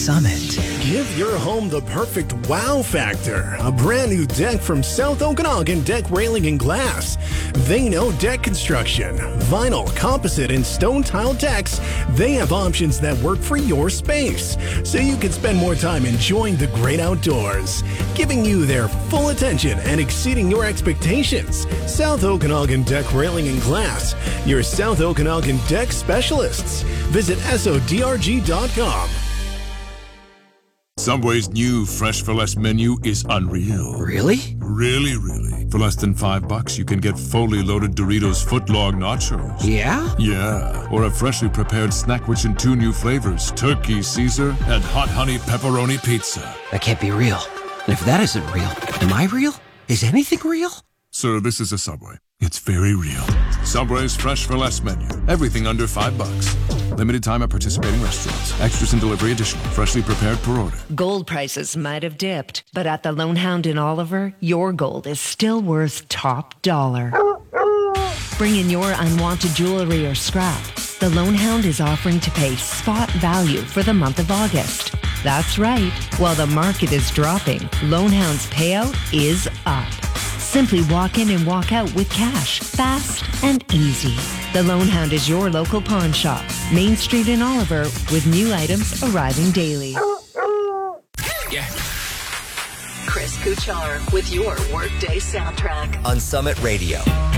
Summit. Give your home the perfect wow factor. A brand new deck from South Okanagan Deck Railing and Glass. They know deck construction. Vinyl, composite, and stone tile decks. They have options that work for your space, so you can spend more time enjoying the great outdoors. Giving you their full attention and exceeding your expectations. South Okanagan Deck Railing and Glass. Your South Okanagan Deck specialists. Visit SODRG.com. Subway's new Fresh for Less menu is unreal. Really? Really. For less than $5, you can get fully loaded Doritos footlong nachos. Yeah? Yeah. Or a freshly prepared snack rich in 2 new flavors, Turkey Caesar and Hot Honey Pepperoni Pizza. That can't be real. And if that isn't real, am I real? Is anything real? Sir, this is a Subway. It's very real. Subway's Fresh for Less menu. Everything under $5. Limited time at participating restaurants. Extras and delivery additional. Freshly prepared per order. Gold prices might have dipped, but at the Lone Hound in Oliver, your gold is still worth top dollar. Bring in your unwanted jewelry or scrap. The Lone Hound is offering to pay spot value for the month of August. That's right. While the market is dropping, Lone Hound's payout is up. Simply walk in and walk out with cash, fast and easy. The Lone Hound is your local pawn shop, Main Street in Oliver, with new items arriving daily. Yeah. Chris Kuchar with your Workday soundtrack on Summit Radio.